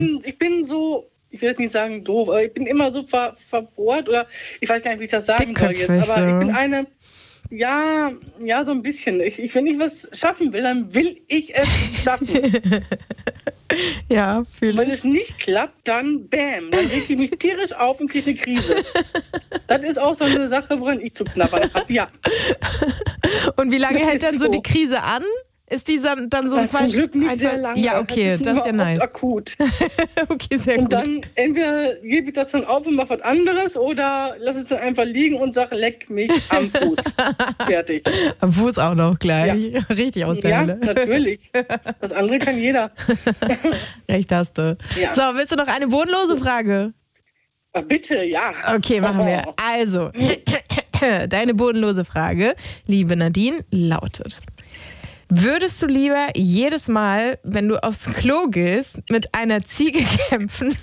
ich bin so, ich will jetzt nicht sagen doof, aber ich bin immer so verbohrt oder ich weiß gar nicht, wie ich das sagen soll jetzt. Aber so. Ich bin eine, ja, so ein bisschen. Wenn ich was schaffen will, dann will ich es schaffen. Ja, fühle ich. Wenn es nicht klappt, dann bam, dann reg ich mich tierisch auf und kriege eine Krise. Das ist auch so eine Sache, woran ich zu knabbern habe, ja. Und wie lange Das hält ist dann so die Krise an? Ist die dann so ein Zum Glück nicht sehr lange. Ja, okay, das ist ja nice. Akut. Okay, sehr gut. Und dann entweder gebe ich das dann auf und mache was anderes oder lasse es dann einfach liegen und sage, leck mich am Fuß. Fertig. Am Fuß auch noch gleich. Ja. Richtig aus der Hölle. Ja, natürlich. Das andere kann jeder. Recht hast du. Ja. So, willst du noch eine bodenlose Frage? Bitte, ja. Okay, machen wir. Also, deine bodenlose Frage, liebe Nadine, lautet: Würdest du lieber jedes Mal, wenn du aufs Klo gehst, mit einer Ziege kämpfen?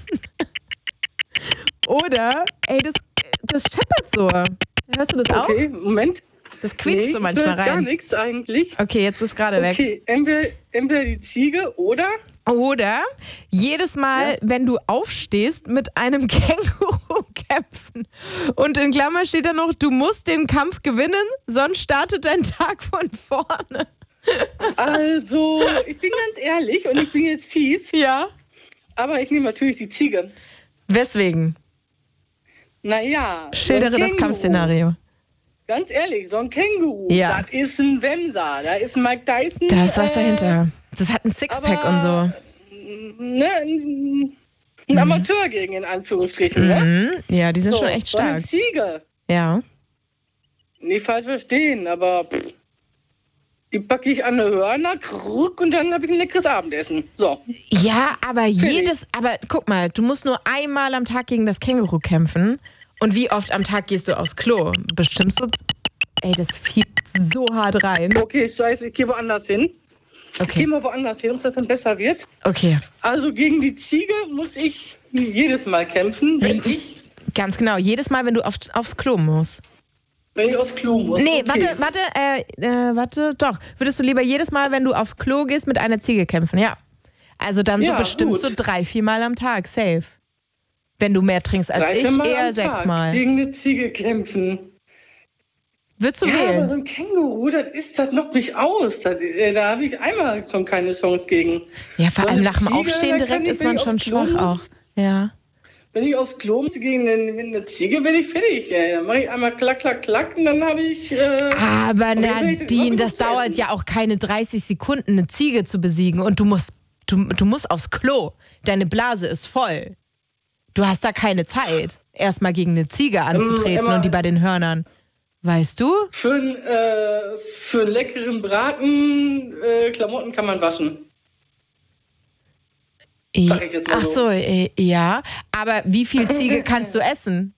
Oder, das scheppert so. Hörst du das auch? Okay, Moment. Das quietscht so manchmal rein. Gar nichts eigentlich. Okay, jetzt ist gerade weg. Okay, entweder die Ziege oder jedes Mal, wenn du aufstehst, mit einem Känguru kämpfen. Und in Klammer steht da noch, du musst den Kampf gewinnen, sonst startet dein Tag von vorne. Also, ich bin ganz ehrlich und ich bin jetzt fies. Ja. Aber ich nehme natürlich die Ziege. Weswegen? Naja. Schildere das Kampfszenario. Ganz ehrlich, so ein Känguru, ja. Das ist ein Wemser, da ist ein Mike Tyson. Da ist was dahinter. Das hat ein Sixpack und so. Ne, ein Amateur gegen, in Anführungsstrichen. Ne? Ja, die sind schon echt stark. So eine Ziege. Ja. Nicht falsch verstehen, aber die packe ich an eine Hörner, und dann habe ich ein leckeres Abendessen. So. Ja, aber guck mal, du musst nur einmal am Tag gegen das Känguru kämpfen. Und wie oft am Tag gehst du aufs Klo? Bestimmt so. Das fiebt so hart rein. Okay, scheiße, ich gehe woanders hin. Okay. Ich gehe mal woanders hin, ob das dann besser wird. Okay. Also gegen die Ziege muss ich jedes Mal kämpfen, wenn ich... Ganz genau, jedes Mal, wenn du aufs Klo musst. Wenn ich aufs Klo muss. Nee, okay. warte, doch. Würdest du lieber jedes Mal, wenn du aufs Klo gehst, mit einer Ziege kämpfen? Ja. Also dann so bestimmt so 3-4 Mal am Tag, safe. Wenn du mehr trinkst als ich, eher 6 Mal. Gegen eine Ziege kämpfen. Würdest du wählen? Aber so ein Känguru, das knockt mich aus. Da habe ich einmal schon keine Chance gegen. Ja, vor allem nach dem Aufstehen direkt ist man schon schwach auch. Ja. Wenn ich aufs Klo muss gegen eine Ziege, bin ich fertig. Dann mache ich einmal klack, klack, klack und dann habe ich... aber Nadine, das dauert ja auch keine 30 Sekunden, eine Ziege zu besiegen. Und du musst aufs Klo. Deine Blase ist voll. Du hast da keine Zeit, erstmal gegen eine Ziege anzutreten und die bei den Hörnern. Weißt du? Für einen leckeren Braten, Klamotten kann man waschen. Sag ich jetzt mal so. Ach so, ja. Aber wie viel Ziege kannst du essen?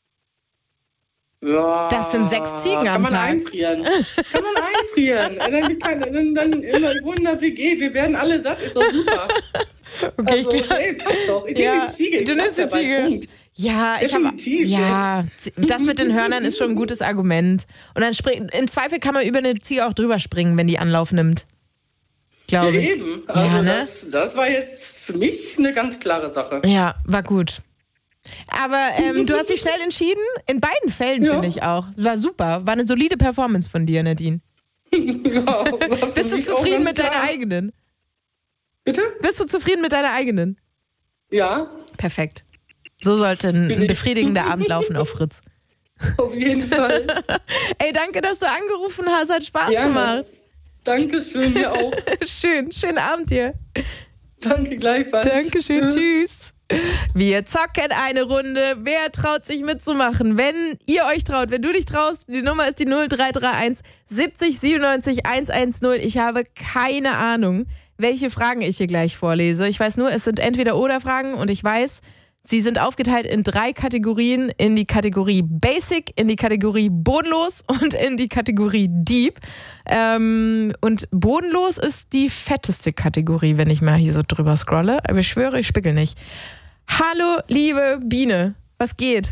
Ja, das sind 6 Ziegen am Tag. Kann man einfrieren. Dann immer in der WG. Wir werden alle satt, ist doch super. Okay, also, passt doch. Ich nehme die Ziege. Du nimmst die Ziege. Ja, das mit den Hörnern ist schon ein gutes Argument. Und dann im Zweifel kann man über eine Ziege auch drüber springen, wenn die Anlauf nimmt. Glaube ich. Eben. Also das war jetzt für mich eine ganz klare Sache. Ja, war gut. Aber du hast dich schnell entschieden. In beiden Fällen, finde ich auch. War super. War eine solide Performance von dir, Nadine. Ja, bist du zufrieden mit deiner eigenen? Bitte? Bist du zufrieden mit deiner eigenen? Ja. Perfekt. So sollte ein befriedigender Abend laufen auf Fritz. Auf jeden Fall. Ey, danke, dass du angerufen hast. Hat Spaß gemacht. Danke schön, mir auch. Schönen Abend dir. Danke gleichfalls. Dankeschön, tschüss. Wir zocken eine Runde. Wer traut sich mitzumachen? Wenn ihr euch traut, wenn du dich traust, die Nummer ist die 0331 70 97 110. Ich habe keine Ahnung, welche Fragen ich hier gleich vorlese. Ich weiß nur, es sind Entweder-Oder-Fragen und ich weiß, sie sind aufgeteilt in 3 Kategorien. In die Kategorie Basic, in die Kategorie Bodenlos und in die Kategorie Deep. Und Bodenlos ist die fetteste Kategorie, wenn ich mal hier so drüber scrolle. Aber ich schwöre, ich spickel nicht. Hallo, liebe Biene. Was geht?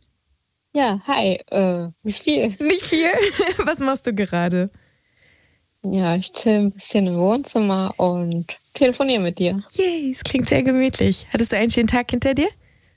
Ja, hi. Nicht viel. Nicht viel? Was machst du gerade? Ja, ich chill ein bisschen im Wohnzimmer und telefoniere mit dir. Yay, es klingt sehr gemütlich. Hattest du einen schönen Tag hinter dir?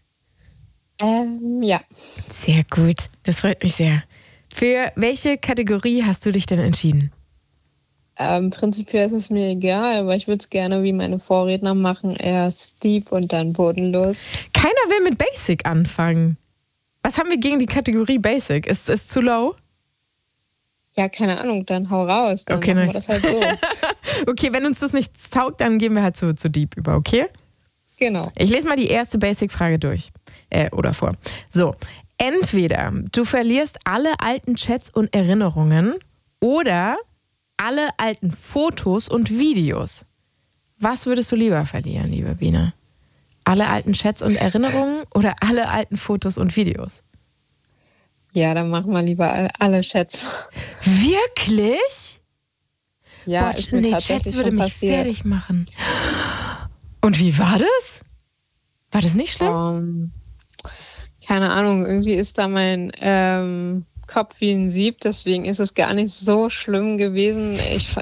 Ja. Sehr gut, das freut mich sehr. Für welche Kategorie hast du dich denn entschieden? Prinzipiell ist es mir egal, aber ich würde es gerne wie meine Vorredner machen. Erst deep und dann bodenlos. Keiner will mit Basic anfangen. Was haben wir gegen die Kategorie Basic? Ist es zu low? Ja, keine Ahnung, dann hau raus. Dann Okay, machen nice. wir das halt so. Okay, wenn uns das nicht taugt, dann gehen wir halt zu Deep über, okay? Genau. Ich lese mal die erste Basic-Frage durch. Oder vor. So, entweder du verlierst alle alten Chats und Erinnerungen oder alle alten Fotos und Videos. Was würdest du lieber verlieren, liebe Biene? Alle alten Chats und Erinnerungen oder alle alten Fotos und Videos? Ja, dann machen wir lieber alle Chats. Wirklich? Ja, Boah, ist mir nee, tatsächlich Chats würde schon mich passiert. fertig machen. Und wie war das? War das nicht schlimm? Keine Ahnung, irgendwie ist da mein Kopf wie ein Sieb, deswegen ist es gar nicht so schlimm gewesen.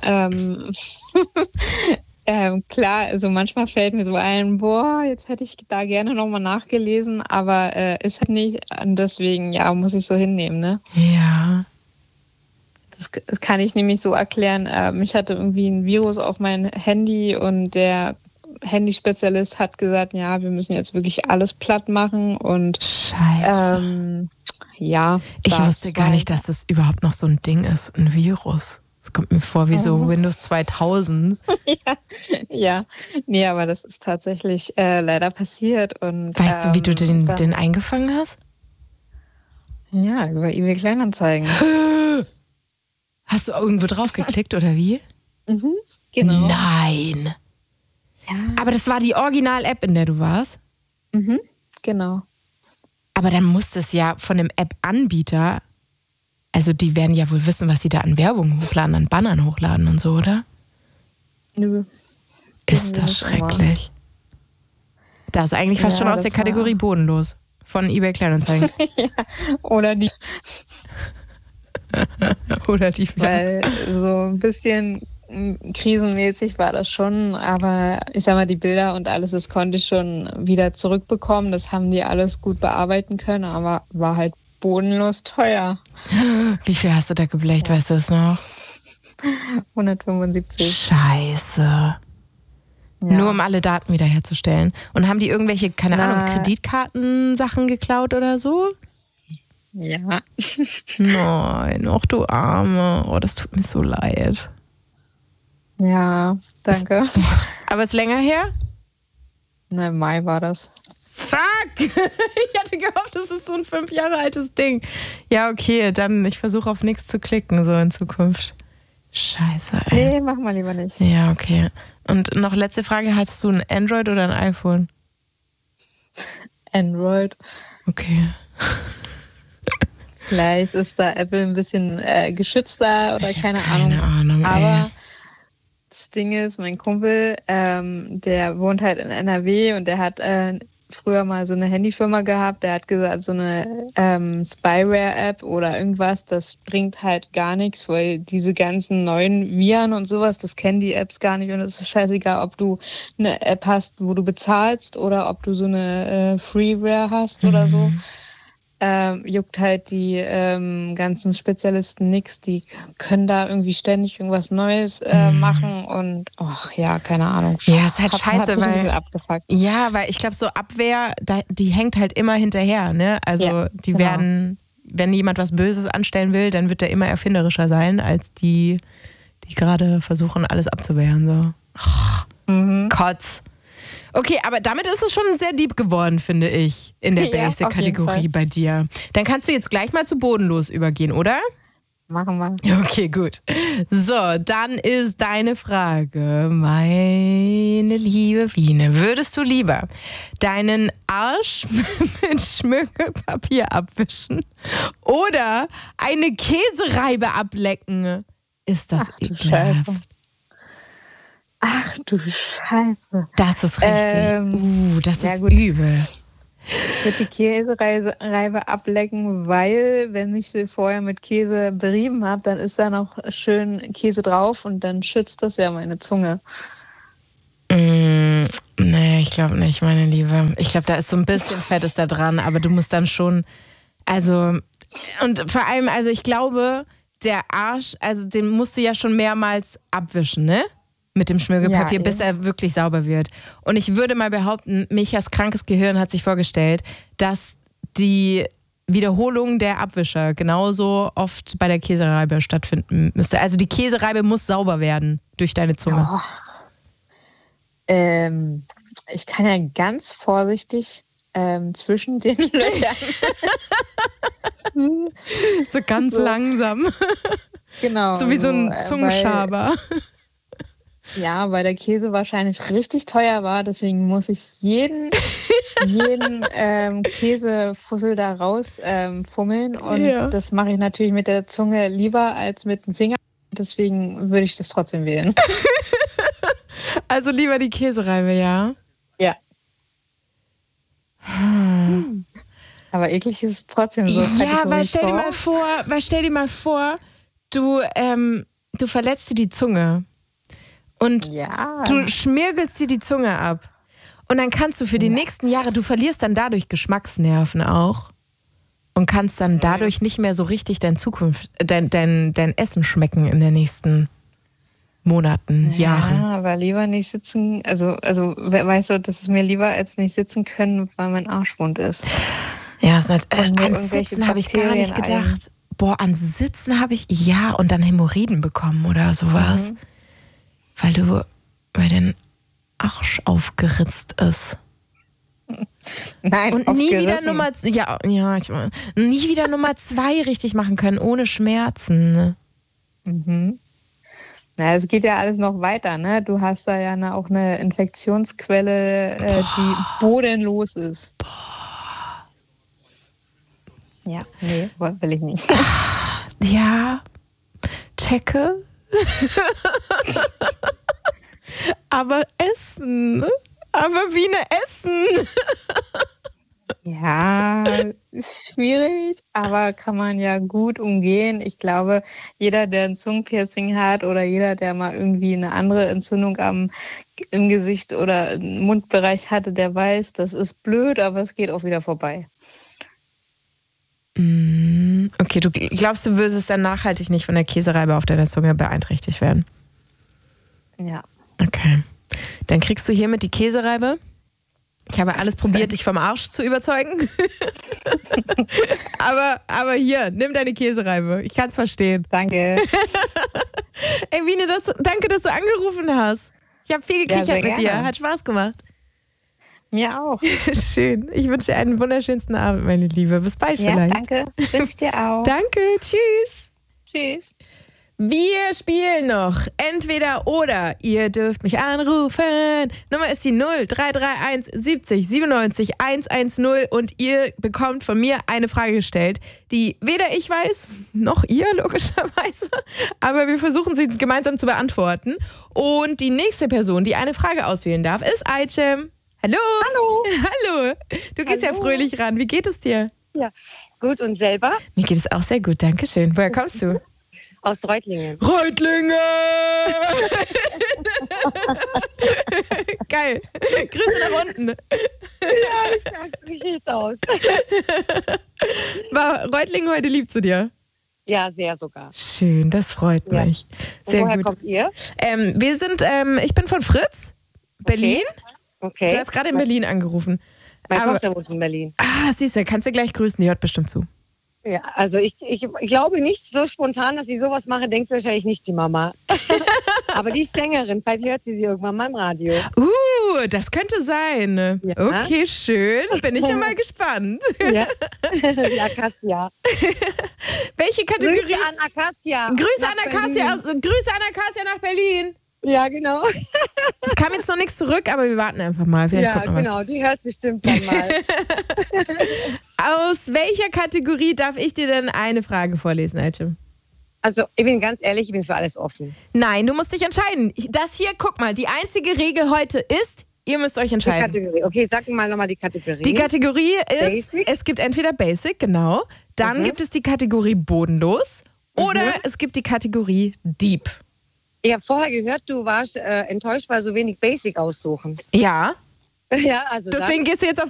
Klar, also manchmal fällt mir so ein, boah, jetzt hätte ich da gerne nochmal nachgelesen, aber ist halt nicht, und deswegen, ja, muss ich so hinnehmen, ne? Ja. Das kann ich nämlich so erklären, ich hatte irgendwie ein Virus auf mein Handy und der Handyspezialist hat gesagt, ja, wir müssen jetzt wirklich alles platt machen und Scheiße. ja. Ich wusste gar nicht, dass das überhaupt noch so ein Ding ist, ein Virus. Das kommt mir vor wie so Windows 2000. Ja, nee, aber das ist tatsächlich leider passiert. Und, weißt du, wie du den eingefangen hast? Ja, über eBay Kleinanzeigen. Hast du irgendwo drauf geklickt oder wie? Mhm, genau. Nein. Ja. Aber das war die Original-App, in der du warst? Mhm, genau. Aber dann muss das ja von dem App-Anbieter, also die werden ja wohl wissen, was sie da an Werbung hochladen, an Bannern hochladen und so, oder? Nö. Ist das schrecklich. Das ist eigentlich fast schon aus der Kategorie bodenlos von eBay Kleinanzeigen. Ja, oder die. Oder die. Weil so ein bisschen krisenmäßig war das schon, aber ich sag mal, die Bilder und alles, das konnte ich schon wieder zurückbekommen. Das haben die alles gut bearbeiten können, aber war halt bodenlos teuer. Wie viel hast du da geblecht, weißt du es noch? 175. Scheiße. Ja. Nur um alle Daten wiederherzustellen. Und haben die irgendwelche, keine Ahnung, Kreditkartensachen geklaut oder so? Ja. Nein, ach du Arme. Oh, das tut mir so leid. Ja, danke. Aber ist länger her? Na, im Mai war das. Fuck! Ich hatte gehofft, das ist so ein 5 Jahre altes Ding. Ja, okay, dann ich versuche auf nichts zu klicken, so in Zukunft. Scheiße, ey. Nee, machen wir lieber nicht. Ja, okay. Und noch letzte Frage, hast du ein Android oder ein iPhone? Android. Okay. Vielleicht ist da Apple ein bisschen geschützter oder keine Ahnung. Aber ey. Das Ding ist, mein Kumpel, der wohnt halt in NRW und der hat früher mal so eine Handyfirma gehabt. Der hat gesagt, so eine Spyware-App oder irgendwas, das bringt halt gar nichts, weil diese ganzen neuen Viren und sowas, das kennen die Apps gar nicht und es ist scheißegal, ob du eine App hast, wo du bezahlst oder ob du so eine Freeware hast oder so. Juckt halt die ganzen Spezialisten nix, die können da irgendwie ständig irgendwas Neues machen und keine Ahnung. Ja, ist halt scheiße, weil abgefuckt. Ja, weil ich glaube, so Abwehr, die hängt halt immer hinterher, ne? Also die werden, wenn jemand was Böses anstellen will, dann wird der immer erfinderischer sein, als die gerade versuchen, alles abzuwehren. So. Kotz. Okay, aber damit ist es schon sehr deep geworden, finde ich, in der Basic-Kategorie bei dir. Dann kannst du jetzt gleich mal zu bodenlos übergehen, oder? Machen wir. Okay, gut. So, dann ist deine Frage, meine liebe Biene. Würdest du lieber deinen Arsch mit Schmirgelpapier abwischen oder eine Käsereibe ablecken? Ist das ekelhaft? Ach du Scheiße. Das ist richtig. Das ist übel. Ich würde die Käsereibe ablecken, weil, wenn ich sie vorher mit Käse berieben habe, dann ist da noch schön Käse drauf und dann schützt das ja meine Zunge. Nee, ich glaube nicht, meine Liebe. Ich glaube, da ist so ein bisschen Fett ist da dran, aber du musst dann schon, also, und vor allem, also ich glaube, der Arsch, also den musst du ja schon mehrmals abwischen, ne? Mit dem Schmirgelpapier, Ja, bis er wirklich sauber wird. Und ich würde mal behaupten, Michas krankes Gehirn hat sich vorgestellt, dass die Wiederholung der Abwischer genauso oft bei der Käsereibe stattfinden müsste. Also die Käsereibe muss sauber werden durch deine Zunge. Oh. Ich kann ja ganz vorsichtig zwischen den Löchern. So ganz So. langsam. Genau. So wie so ein weil- Zungenschaber. Ja, weil der Käse wahrscheinlich richtig teuer war, deswegen muss ich jeden Käsefussel da raus fummeln und Ja. das mache ich natürlich mit der Zunge lieber als mit dem Finger. Deswegen würde ich das trotzdem wählen. Also lieber die Käsereibe, ja? Ja. Aber eklig ist es trotzdem so. Ja, Kategorie weil stell dir mal Sauce. vor, du verletzt dir die Zunge und Ja. du schmirgelst dir die Zunge ab. Und dann kannst du für die nächsten Jahre, du verlierst dann dadurch Geschmacksnerven auch und kannst dann dadurch nicht mehr so richtig dein Essen schmecken in den nächsten Monaten, Jahren. Ja, aber lieber nicht sitzen, also weißt du, das ist mir lieber als nicht sitzen können, weil mein Arsch wund ist. Ja, es ist Und mir an irgendwelche Sitzen habe ich gar nicht Bakterien gedacht. Boah, an Sitzen habe ich, ja, und dann Hämorrhoiden bekommen oder sowas. Weil dein Arsch aufgeritzt ist. Nein, Und nie wieder aufgerissen. nie wieder Nummer 2 richtig machen können, ohne Schmerzen. Mhm. Na, es geht ja alles noch weiter, ne? Du hast da ja auch eine Infektionsquelle, die bodenlos ist. Ja, nee, will ich nicht. Ja, checke. Aber Essen. Aber Biene, Essen. Ja, ist schwierig, aber kann man ja gut umgehen. Ich glaube, jeder, der ein Zungenpiercing hat oder jeder, der mal irgendwie eine andere Entzündung im Gesicht oder im Mundbereich hatte, der weiß, das ist blöd, aber es geht auch wieder vorbei. Okay, du glaubst, du würdest dann nachhaltig nicht von der Käsereibe auf deiner Zunge beeinträchtigt werden? Ja. Okay. Dann kriegst du hiermit die Käsereibe. Ich habe alles probiert, dich vom Arsch zu überzeugen. aber hier, nimm deine Käsereibe. Ich kann es verstehen. Danke. Ey, Biene, danke, dass du angerufen hast. Ich habe viel gekichert sehr mit dir. gerne. Hat Spaß gemacht. Mir auch. Schön. Ich wünsche dir einen wunderschönsten Abend, meine Liebe. Bis bald Ja, vielleicht. danke. Wünsche dir auch. Danke. Tschüss. Tschüss. Wir spielen noch entweder oder. Ihr dürft mich anrufen. Nummer ist die 0331 70 97 110 und ihr bekommt von mir eine Frage gestellt, die weder ich weiß, noch ihr logischerweise, aber wir versuchen sie gemeinsam zu beantworten. Und die nächste Person, die eine Frage auswählen darf, ist Aicem. Hallo. Hallo. Hallo. Du gehst ja Hallo. fröhlich ran. Wie geht es dir? Ja, gut. Und selber? Mir geht es auch sehr gut. Dankeschön. Woher kommst du? Aus Reutlingen. Reutlingen! Geil. Grüße nach unten. Ja, ich sag's, wie sieht's aus? War Reutlingen heute lieb zu dir? Ja, sehr sogar. Schön, das freut Ja. mich. Und Sehr woher gut. kommt ihr? Wir sind, ich bin von Fritz, Berlin. Okay. Du hast gerade in Berlin angerufen. Meine Aber- Tochter wohnt in Berlin. Siehst du, kannst du gleich grüßen, die hört bestimmt zu. Ja, also ich glaube nicht so spontan, dass ich sowas mache, denkt wahrscheinlich nicht die Mama. Aber die ist Sängerin, vielleicht hört sie irgendwann mal im Radio. Das könnte sein. Ja. Okay, schön. Bin ich ja mal gespannt. Ja, die Acacia. Welche Kategorie? Grüße an Acacia. Grüße nach an Acacia, Berlin. Grüße an Acacia nach Berlin. Ja, genau. Es kam jetzt noch nichts zurück, aber wir warten einfach mal. Vielleicht Ja, kommt noch was. genau. Die hört bestimmt dann mal. Aus welcher Kategorie darf ich dir denn eine Frage vorlesen, Aicem? Also, ich bin ganz ehrlich, ich bin für alles offen. Nein, du musst dich entscheiden. Das hier, guck mal, die einzige Regel heute ist, Ihr müsst euch Die entscheiden. Kategorie. Okay, sag mal nochmal die Kategorie. Die Kategorie ist, Basic? es gibt entweder Basic, genau, dann gibt es die Kategorie Bodenlos oder es gibt die Kategorie Deep. Ich habe vorher gehört, du warst enttäuscht, weil so wenig Basic aussuchen. Ja, Ja, also deswegen gehst du jetzt auf